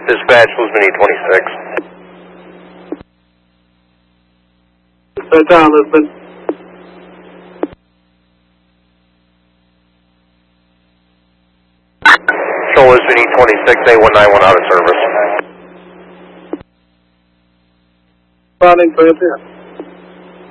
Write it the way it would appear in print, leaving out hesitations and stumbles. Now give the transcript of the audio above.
Dispatch, Lisbon E26. Stay down, Lisbon. Show Lisbon E26, A191 out of service. Responding to it,